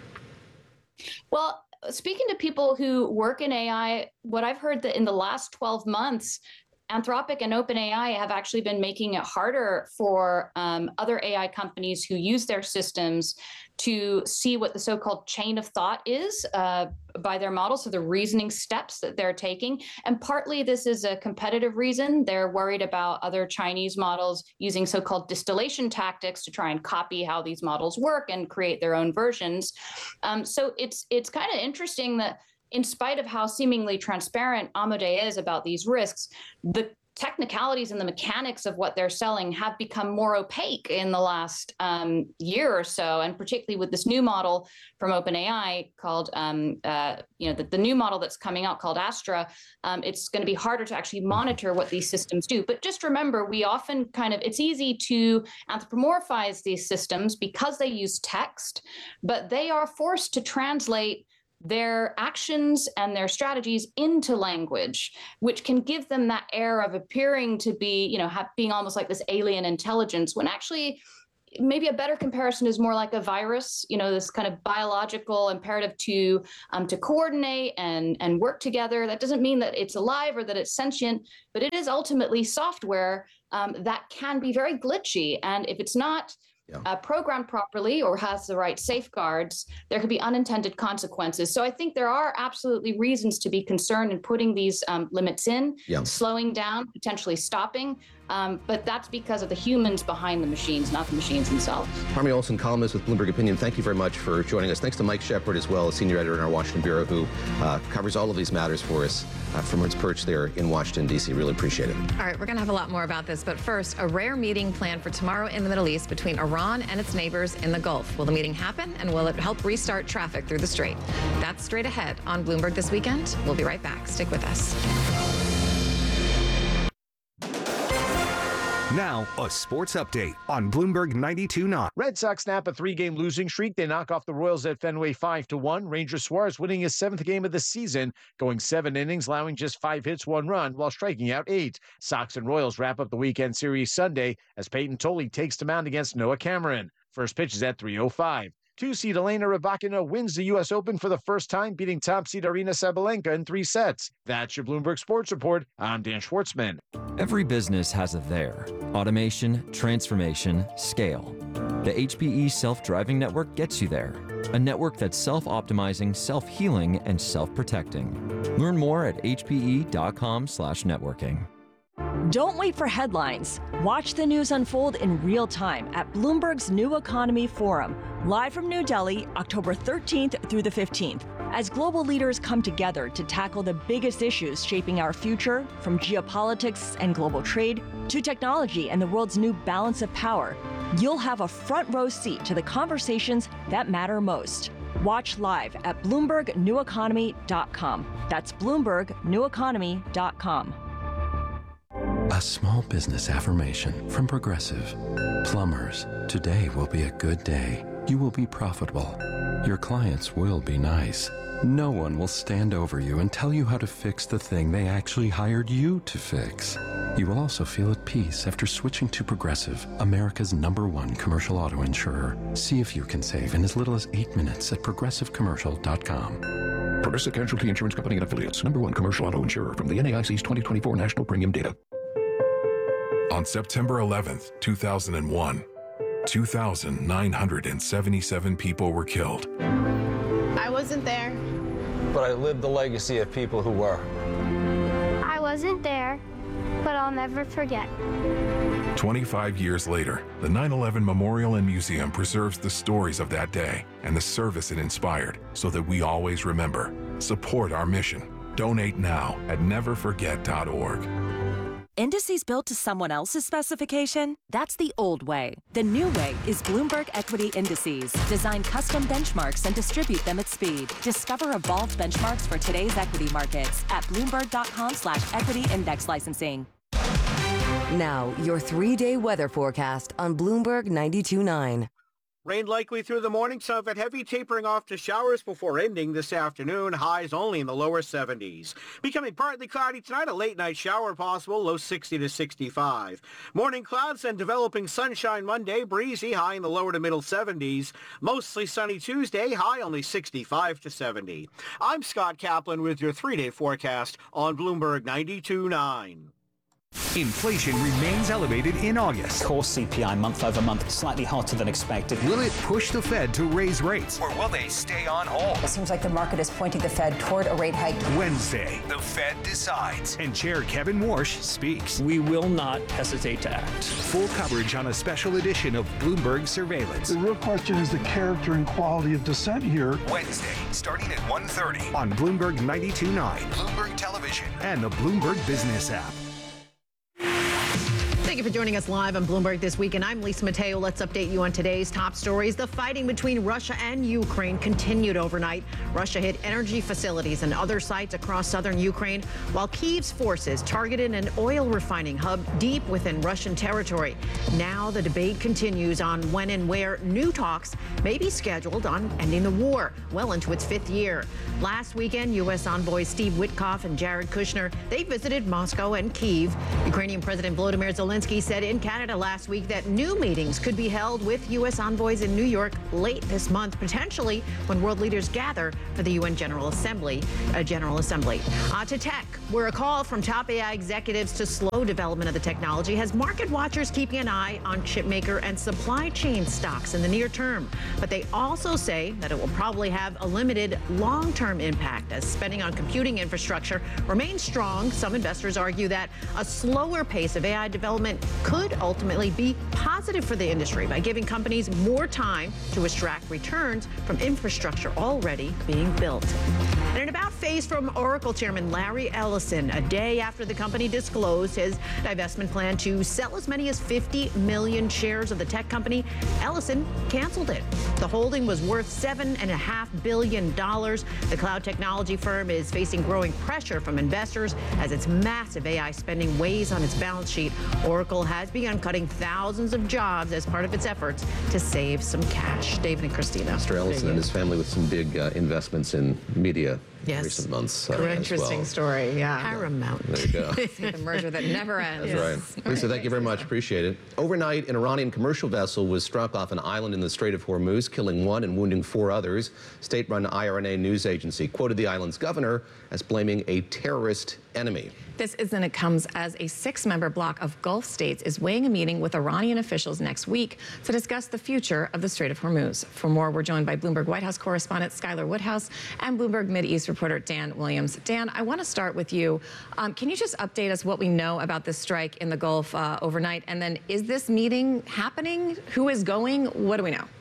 Well, speaking to people who work in A I, what I've heard that in the last twelve months, Anthropic and OpenAI have actually been making it harder for um, other A I companies who use their systems to see what the so-called chain of thought is uh, by their models, so the reasoning steps that they're taking. And partly this is a competitive reason. They're worried about other Chinese models using so-called distillation tactics to try and copy how these models work and create their own versions. Um, so it's it's kind of interesting that in spite of how seemingly transparent Amode is about these risks, the technicalities and the mechanics of what they're selling have become more opaque in the last um, year or so, and particularly with this new model from OpenAI called, um, uh, you know, the, the new model that's coming out called Astra. Um, it's going to be harder to actually monitor what these systems do. But just remember, we often kind of, it's easy to anthropomorphize these systems because they use text, but they are forced to translate their actions and their strategies into language, which can give them that air of appearing to be, you know, have, being almost like this alien intelligence, when actually maybe a better comparison is more like a virus, you know, this kind of biological imperative to um, to coordinate and, and work together. That doesn't mean that it's alive or that it's sentient, but it is ultimately software um, that can be very glitchy. And if it's not Yeah. Uh, programmed properly or has the right safeguards, there could be unintended consequences. So I think there are absolutely reasons to be concerned in putting these um, limits in, Yeah. slowing down, potentially stopping. Um, but that's because of the humans behind the machines, not the machines themselves. Harmy Olson, columnist with Bloomberg Opinion, thank you very much for joining us. Thanks to Mike Shepard as well, a senior editor in our Washington bureau, who uh, covers all of these matters for us uh, from its perch there in Washington, D C. Really appreciate it. All right, we're going to have a lot more about this, but first, a rare meeting planned for tomorrow in the Middle East between Iran and its neighbors in the Gulf. Will the meeting happen, and will it help restart traffic through the Strait? That's straight ahead on Bloomberg This Weekend. We'll be right back. Stick with us. Now, a sports update on Bloomberg ninety-two point nine. Red Sox snap a three-game losing streak. They knock off the Royals at Fenway five to one. Ranger Suarez winning his seventh game of the season, going seven innings, allowing just five hits, one run, while striking out eight. Sox and Royals wrap up the weekend series Sunday as Peyton Tolley takes the mound against Noah Cameron. First pitch is at three oh five. Two-seed Elena Rybakina wins the U S Open for the first time, beating top-seed Aryna Sabalenka in three sets. That's your Bloomberg Sports Report. I'm Dan Schwartzman. Every business has a there. Automation, transformation, scale. The H P E self-driving network gets you there. A network that's self-optimizing, self-healing, and self-protecting. Learn more at h p e dot com slash networking. Don't wait for headlines. Watch the news unfold in real time at Bloomberg's New Economy Forum, live from New Delhi, October thirteenth through the fifteenth, as global leaders come together to tackle the biggest issues shaping our future, from geopolitics and global trade to technology and the world's new balance of power. You'll have a front row seat to the conversations that matter most. Watch live at Bloomberg New Economy dot com. That's Bloomberg New Economy dot com. A small business affirmation from Progressive. Plumbers, today will be a good day. You will be profitable. Your clients will be nice. No one will stand over you and tell you how to fix the thing they actually hired you to fix. You will also feel at peace after switching to Progressive, America's number one commercial auto insurer. See if you can save in as little as eight minutes at progressive commercial dot com. Progressive Casualty Insurance Company and Affiliates, number one commercial auto insurer from the N A I C's twenty twenty-four National Premium Data. On September eleventh, two thousand one, two thousand nine hundred seventy-seven people were killed. I wasn't there. But I lived the legacy of people who were. I wasn't there, but I'll never forget. twenty-five years later, the nine eleven Memorial and Museum preserves the stories of that day and the service it inspired so that we always remember. Support our mission. Donate now at never forget dot org. Indices built to someone else's specification? That's the old way. The new way is Bloomberg Equity Indices. Design custom benchmarks and distribute them at speed. Discover evolved benchmarks for today's equity markets at bloomberg dot com slash equity index licensing. Now, your three-day weather forecast on Bloomberg ninety-two point nine. Rain likely through the morning, some of it heavy, tapering off to showers before ending this afternoon. Highs only in the lower seventies. Becoming partly cloudy tonight, a late night shower possible, low sixty to sixty-five. Morning clouds and developing sunshine Monday, breezy, high in the lower to middle seventies. Mostly sunny Tuesday, high only sixty-five to seventy. I'm Scott Kaplan with your three-day forecast on Bloomberg ninety-two point nine. Inflation remains elevated in August. Core C P I month over month slightly hotter than expected. Will it push the Fed to raise rates, or will they stay on hold? It seems like the market is pointing the Fed toward a rate hike. Wednesday, the Fed decides, and Chair Kevin Warsh speaks. We will not hesitate to act. Full coverage on a special edition of Bloomberg Surveillance. The real question is the character and quality of dissent here. Wednesday, starting at one thirty on Bloomberg ninety-two point nine, Bloomberg Television, and the Bloomberg Business app. Thank you for joining us live on Bloomberg This Week, and I'm Lisa Mateo. Let's update you on today's top stories. The fighting between Russia and Ukraine continued overnight. Russia hit energy facilities and other sites across southern Ukraine, while Kyiv's forces targeted an oil refining hub deep within Russian territory. Now the debate continues on when and where new talks may be scheduled on ending the war, well into its fifth year. Last weekend, U S envoys Steve Witkoff and Jared Kushner, they visited Moscow and Kyiv. Ukrainian President Volodymyr Zelensky said in Canada last week that new meetings could be held with U S envoys in New York late this month, potentially when world leaders gather for the U N General Assembly. Uh, General Assembly. Uh, to tech, where a call from top A I executives to slow development of the technology has market watchers keeping an eye on chipmaker and supply chain stocks in the near term. But they also say that it will probably have a limited long-term impact as spending on computing infrastructure remains strong. Some investors argue that a slower pace of A I development could ultimately be positive for the industry by giving companies more time to extract returns from infrastructure already being built. And an about face from Oracle chairman Larry Ellison, a day after the company disclosed his divestment plan to sell as many as fifty million shares of the tech company, Ellison canceled it. The holding was worth seven point five billion dollars. The cloud technology firm is facing growing pressure from investors as its massive A I spending weighs on its balance sheet. Oracle has begun cutting thousands of jobs as part of its efforts to save some cash. David and Christina. Mister Ellison and his family with some big uh, investments in media yes. in recent months. Uh, Interesting well. story, yeah. Paramount. There you go. The merger that never ends. That's right. Lisa, thank you very much. Appreciate it. Overnight, an Iranian commercial vessel was struck off an island in the Strait of Hormuz, killing one and wounding four others. State-run I R N A news agency quoted the island's governor as blaming a terrorist enemy. This is and it comes as a six-member bloc of Gulf states is weighing a meeting with Iranian officials next week to discuss the future of the Strait of Hormuz. For more, we're joined by Bloomberg White House correspondent Skylar Woodhouse and Bloomberg Mideast reporter Dan Williams. Dan, I want to start with you. Um, can you just update us what we know about this strike in the Gulf uh, overnight? And then is this meeting happening? Who is going? What do we know?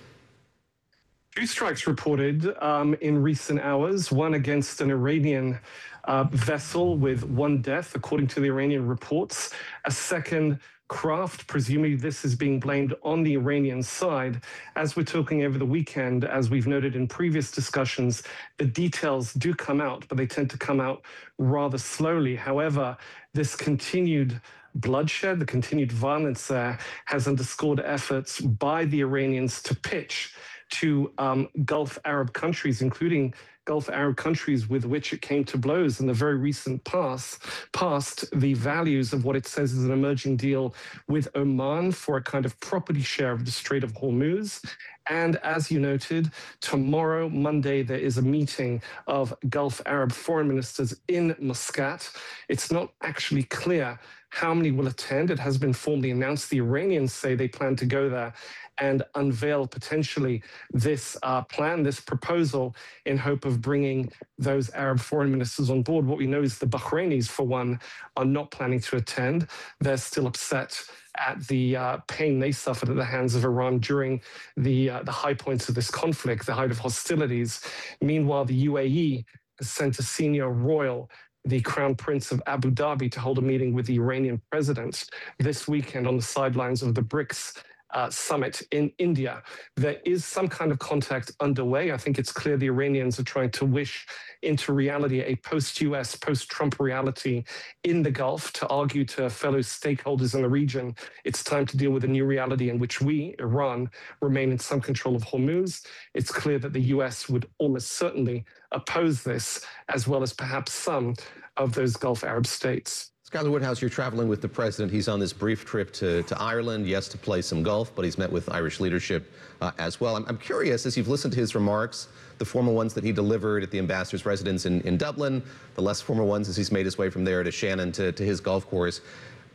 Two strikes reported um, in recent hours, one against an Iranian uh, vessel with one death, according to the Iranian reports. A second craft, presumably this is being blamed on the Iranian side. As we're talking over the weekend, as we've noted in previous discussions, the details do come out, but they tend to come out rather slowly. However, this continued bloodshed, the continued violence there, has underscored efforts by the Iranians to pitch to um, Gulf Arab countries, including Gulf Arab countries with which it came to blows in the very recent past, past the values of what it says is an emerging deal with Oman for a kind of property share of the Strait of Hormuz. And as you noted, tomorrow, Monday, there is a meeting of Gulf Arab foreign ministers in Muscat. It's not actually clear how many will attend. It has been formally announced. The Iranians say they plan to go there and unveil potentially this uh, plan, this proposal, in hope of bringing those Arab foreign ministers on board. What we know is the Bahrainis, for one, are not planning to attend. They're still upset at the uh, pain they suffered at the hands of Iran during the, uh, the high points of this conflict, the height of hostilities. Meanwhile, the U A E has sent a senior royal, the Crown Prince of Abu Dhabi, to hold a meeting with the Iranian president this weekend on the sidelines of the BRICS Uh, summit in India. There is some kind of contact underway. I think it's clear the Iranians are trying to wish into reality a post-U S, post-Trump reality in the Gulf, to argue to fellow stakeholders in the region it's time to deal with a new reality in which we, Iran, remain in some control of Hormuz. It's clear that the U S would almost certainly oppose this, as well as perhaps some of those Gulf Arab states. Skylar Woodhouse, you're traveling with the president. He's on this brief trip to, to Ireland, yes, to play some golf, but he's met with Irish leadership uh, as well. I'm, I'm curious, as you've listened to his remarks, the formal ones that he delivered at the ambassador's residence in, in Dublin, the less formal ones as he's made his way from there to Shannon to, to his golf course,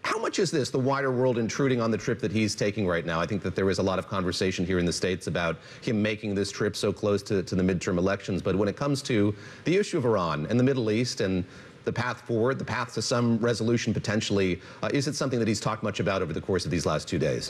How much is this, the wider world, intruding on the trip that he's taking right now? I think that there is a lot of conversation here in the States about him making this trip so close to, to the midterm elections. But when it comes to the issue of Iran and the Middle East and the path forward, the path to some resolution potentially, uh, is it something that he's talked much about over the course of these last two days?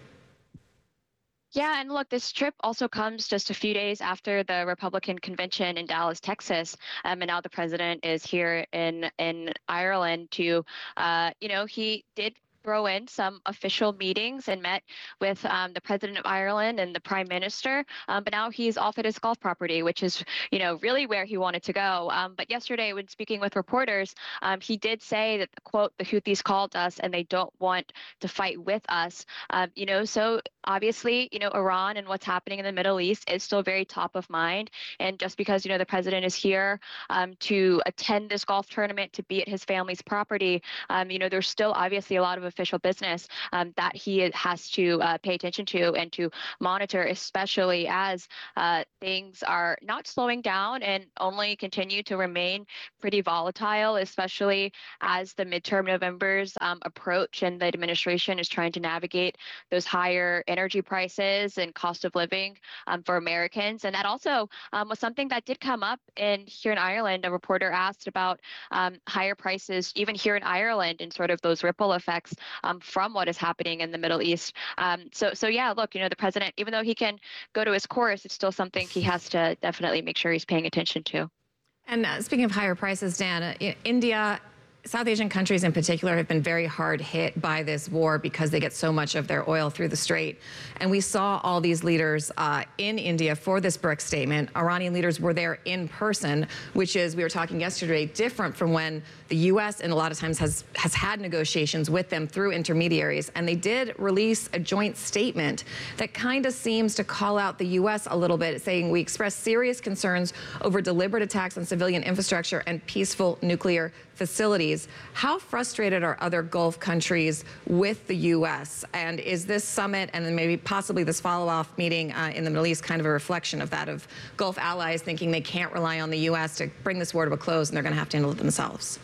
Yeah, and look, this trip also comes just a few days after the Republican convention in Dallas, Texas, um, and now the president is here in in Ireland to, uh, you know, he did throw in some official meetings and met with um, the president of Ireland and the prime minister. Um, but now he's off at his golf property, which is, you know, really where he wanted to go. Um, but yesterday, when speaking with reporters, um, he did say that, quote, the Houthis called us and they don't want to fight with us. Um, you know, so obviously, you know, Iran and what's happening in the Middle East is still very top of mind. And just because, you know, the president is here um, to attend this golf tournament, to be at his family's property, um, you know, there's still obviously a lot of official business um, that he has to uh, pay attention to and to monitor, especially as uh, things are not slowing down and only continue to remain pretty volatile, especially as the midterm Novembers um, approach and the administration is trying to navigate those higher energy prices and cost of living um, for Americans. And that also um, was something that did come up in here in Ireland. A reporter asked about um, higher prices even here in Ireland and sort of those ripple effects Um, from what is happening in the Middle East. Um, so, so yeah, look, you know, the president, even though he can go to his course, it's still something he has to definitely make sure he's paying attention to. And uh, speaking of higher prices, Dan, uh, India, South Asian countries in particular have been very hard hit by this war because they get so much of their oil through the strait. And we saw all these leaders uh, in India for this BRICS statement. Iranian leaders were there in person, which is, we were talking yesterday, different from when the U S and a lot of times has, has had negotiations with them through intermediaries. And they did release a joint statement that kind of seems to call out the U S a little bit, saying we express serious concerns over deliberate attacks on civilian infrastructure and peaceful nuclear facilities. How frustrated are other Gulf countries with the U S? And is this summit and then maybe possibly this follow-off meeting uh, in the Middle East kind of a reflection of that, of Gulf allies thinking they can't rely on the U S to bring this war to a close and they're going to have to handle it themselves?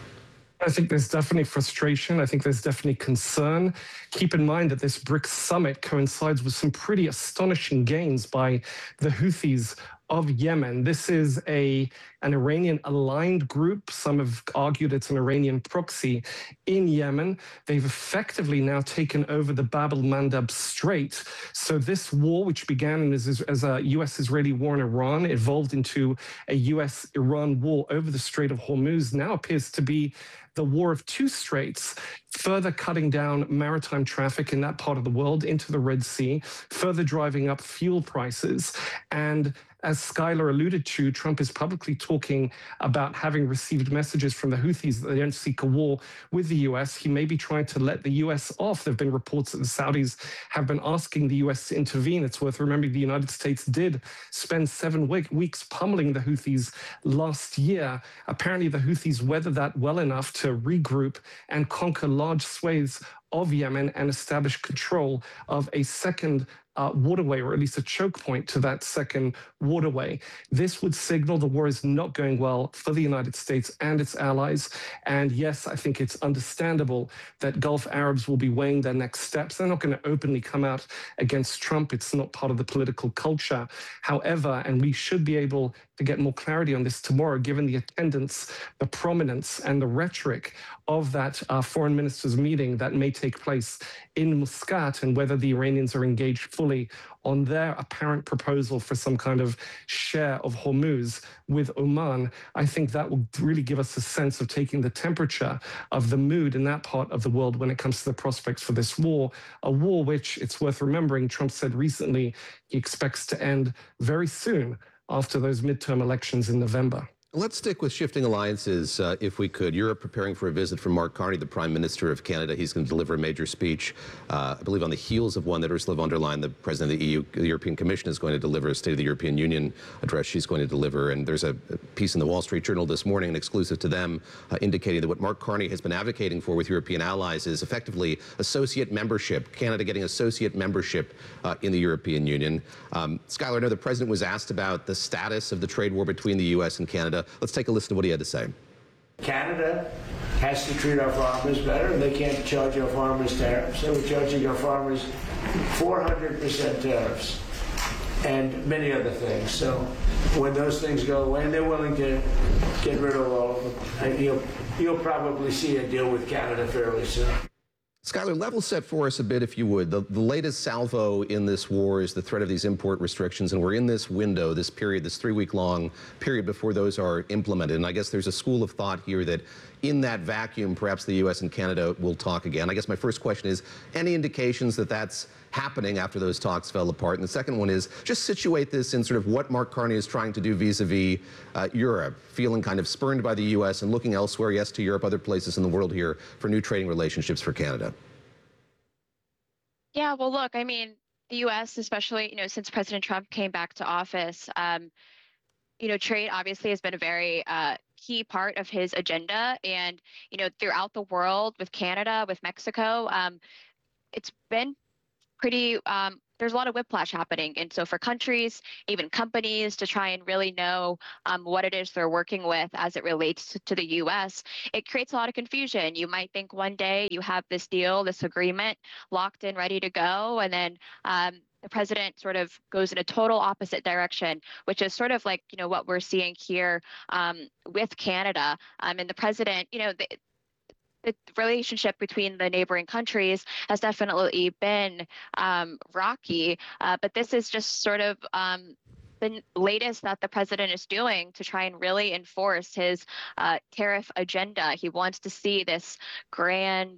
I think there's definitely frustration. I think there's definitely concern. Keep in mind that this BRICS summit coincides with some pretty astonishing gains by the Houthis of Yemen. This is a an Iranian-aligned group. Some have argued it's an Iranian proxy in Yemen. They've effectively now taken over the Bab el-Mandab Strait. So this war, which began as, as a U S-Israeli war in Iran, evolved into a U S-Iran war over the Strait of Hormuz, now appears to be the war of two straits, further cutting down maritime traffic in that part of the world into the Red Sea, further driving up fuel prices. And as Skylar alluded to, Trump is publicly talking about having received messages from the Houthis that they don't seek a war with the U S. He may be trying to let the U S off. There have been reports that the Saudis have been asking the U S to intervene. It's worth remembering the United States did spend seven week, weeks pummeling the Houthis last year. Apparently, the Houthis weathered that well enough to regroup and conquer large swathes of Yemen and establish control of a second Uh, waterway, or at least a choke point to that second waterway. This would signal the war is not going well for the United States and its allies. And yes, I think it's understandable that Gulf Arabs will be weighing their next steps. They're not going to openly come out against Trump. It's not part of the political culture. However, and we should be able to get more clarity on this tomorrow, given the attendance, the prominence, and the rhetoric of that uh, foreign ministers meeting that may take place in Muscat, and whether the Iranians are engaged fully on their apparent proposal for some kind of share of Hormuz with Oman. I think that will really give us a sense of taking the temperature of the mood in that part of the world when it comes to the prospects for this war, a war which, it's worth remembering, Trump said recently he expects to end very soon after those midterm elections in November. Let's stick with shifting alliances, uh, if we could. Europe preparing for a visit from Mark Carney, the Prime Minister of Canada. He's going to deliver a major speech, uh, I believe on the heels of one that Ursula von der Leyen, the President of the E U, the European Commission, is going to deliver, a State of the European Union address she's going to deliver. And there's a piece in the Wall Street Journal this morning, an exclusive to them, uh, indicating that what Mark Carney has been advocating for with European allies is effectively associate membership, Canada getting associate membership uh, in the European Union. Um, Skylar, I know the President was asked about the status of the trade war between the U S and Canada. Let's take a listen to what he had to say. Canada has to treat our farmers better, and they can't charge our farmers tariffs. They were charging our farmers four hundred percent tariffs and many other things. So when those things go away, and they're willing to get rid of all of them, and you'll, you'll probably see a deal with Canada fairly soon. Skylar, level set for us a bit, if you would. The, the latest salvo in this war is the threat of these import restrictions, and we're in this window, this period, this three-week-long period before those are implemented. And I guess there's a school of thought here that in that vacuum, perhaps the U S and Canada will talk again. I guess my first question is, any indications that that's happening after those talks fell apart? And the second one is, just situate this in sort of what Mark Carney is trying to do vis-a-vis uh, Europe, feeling kind of spurned by the U S and looking elsewhere, yes, to Europe, other places in the world here, for new trading relationships for Canada. Yeah, well, look, I mean, the U S, especially, you know, since President Trump came back to office, um, you know, trade obviously has been a very uh, key part of his agenda. And, you know, throughout the world with Canada, with Mexico, um, it's been pretty, um, there's a lot of whiplash happening. And so for countries, even companies, to try and really know um, what it is they're working with as it relates to, to the U S, it creates a lot of confusion. You might think one day you have this deal, this agreement locked in, ready to go, and then um, the president sort of goes in a total opposite direction, which is sort of like, you know, what we're seeing here um, with Canada. Um, and the president, you know, the, the relationship between the neighboring countries has definitely been um, rocky, uh, but this is just sort of um, the latest that the president is doing to try and really enforce his uh, tariff agenda. He wants to see this grand